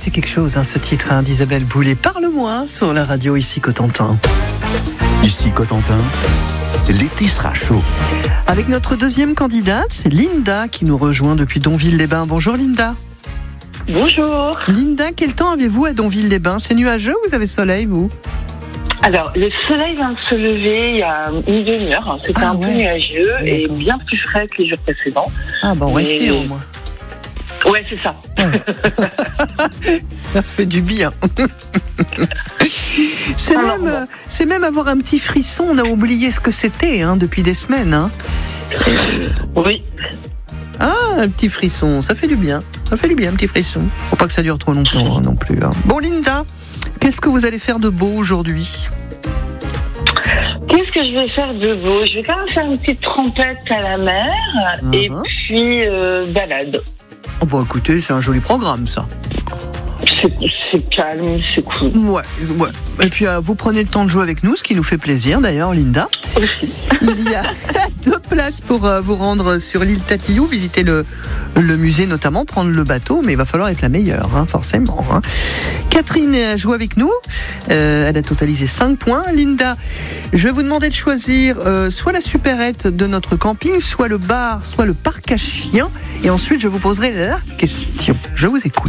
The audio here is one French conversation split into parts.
c'est quelque chose, ce titre d'Isabelle Boulay. Parle-moi sur la radio ici Cotentin. Ici Cotentin, l'été sera chaud. Avec notre deuxième candidate, c'est Linda qui nous rejoint depuis Donville-les-Bains. Bonjour Linda. Bonjour. Linda, quel temps avez-vous à Donville-les-Bains? C'est nuageux ou vous avez soleil, vous? Alors, le soleil vient de se lever il y a une demi-heure. C'était un peu nuageux et bien plus frais que les jours précédents. Ah on respire au moins. Ouais, c'est ça. Ouais. Ça fait du bien. C'est même avoir un petit frisson. On a oublié ce que c'était depuis des semaines. Oui. Ah, un petit frisson, ça fait du bien. Ça fait du bien, un petit frisson. Faut pas que ça dure trop longtemps non plus. Bon, Linda, qu'est-ce que vous allez faire de beau aujourd'hui? Qu'est-ce que je vais faire de beau? Je vais quand même faire une petite trempette à la mer et puis balade. Oh bah écoutez, c'est un joli programme ça. C'est calme, c'est cool. Ouais. Et puis vous prenez le temps de jouer avec nous, ce qui nous fait plaisir d'ailleurs, Linda. Aussi. Il y a 2 places pour vous rendre sur l'île Tatillou, visiter le musée notamment, prendre le bateau, mais il va falloir être la meilleure, forcément. Catherine a joué avec nous, elle a totalisé 5 points. Linda, je vais vous demander de choisir soit la supérette de notre camping, soit le bar, soit le parc à chiens, et ensuite je vous poserai la question. Je vous écoute.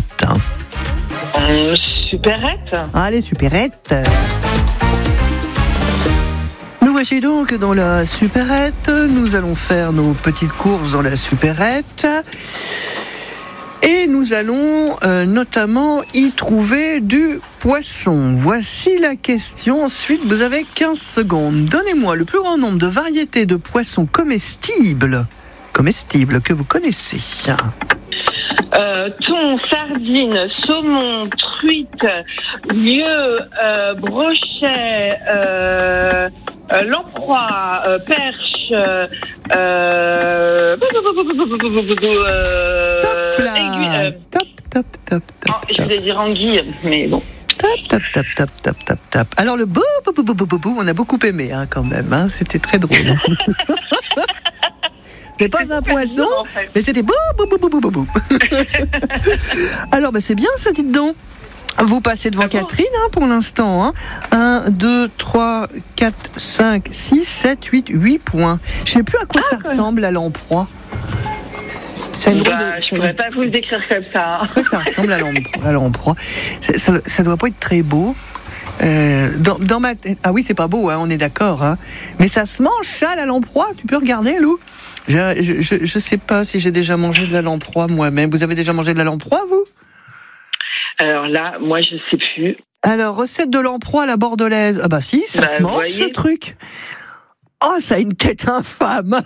Supérette. Allez, supérette. Nous voici donc dans la supérette. Nous allons faire nos petites courses dans la supérette. Et nous allons notamment y trouver du poisson. Voici la question. Ensuite, vous avez 15 secondes. Donnez-moi le plus grand nombre de variétés de poissons comestibles que vous connaissez. Thon, sardine, saumon, truite, lieu, brochet, lamproie, perche, Top. je voulais dire anguille, mais bon. Top. Alors le bou, on a beaucoup aimé quand même. C'était très drôle. C'est pas un poisson, mais c'était bou. Alors, c'est bien ça, dites donc. Vous passez devant Catherine pour l'instant. 1, 2, 3, 4, 5, 6, 7, 8 points. Je sais plus à quoi ça ressemble la lamproie. Je pourrais pas vous le décrire comme ça. Ouais, ça ressemble à la lamproie. Ça doit pas être très beau. Dans ma tête. Ah oui, c'est pas beau, on est d'accord. Mais ça se mange ça, la lamproie. Tu peux regarder, Lou? Je sais pas si j'ai déjà mangé de la lamproie moi-même. Vous avez déjà mangé de la lamproie, vous? Alors là, moi, je sais plus. Alors, recette de lamproie à la bordelaise. Ah bah si, ça se mange, ce truc. Oh, ça a une tête infâme.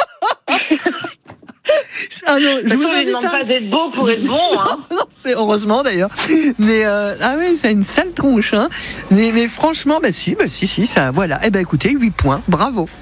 Ah non, je vous invite demande pas d'être beau pour être bon. Non, c'est heureusement d'ailleurs. Mais ça a une sale tronche. Mais franchement, si, ça, voilà. Écoutez, 8 points. Bravo.